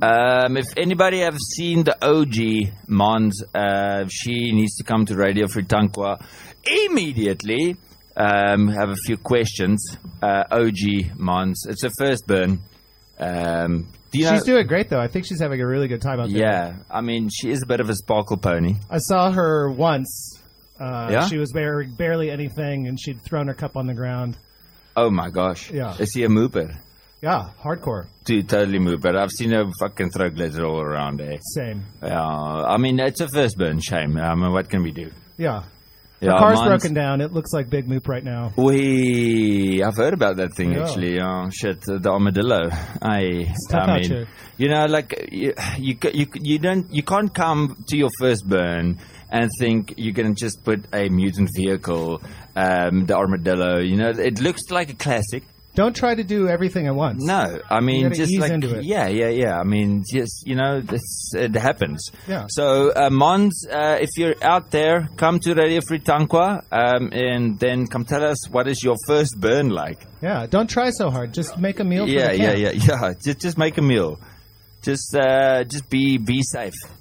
If anybody have seen the OG Mons, she needs to come to Radio Free Tankwa immediately. Have a few questions. OG Mons, it's her first burn. She's doing great, though. I think she's having a really good time out there. Yeah, I mean, she is a bit of a sparkle pony. I saw her once. She was wearing barely anything, and she'd thrown her cup on the ground. Oh, my gosh. Yeah. Is she a mooper? Yeah, hardcore. Dude, totally mooper. I've seen her fucking throw glitter all around there. Same. I mean, it's a first burn. Shame. I mean, what can we do? Yeah. The car's broken down. It looks like Big Moop right now. I've heard about that thing, actually. Oh, shit, the armadillo. It's tough out here. You know, like, you can't come to your first burn and think you're going to just put a mutant vehicle, the armadillo. You know, it looks like a classic. Don't try to do everything at once. No, I mean, just ease like, into it. Yeah. I mean, just, you know, it happens. Yeah. So, Mons, if you're out there, come to Radio Free Tankwa, and then come tell us what is your first burn like. Yeah, don't try so hard. Just make a meal for the camp. Yeah. Just make a meal. Just be safe.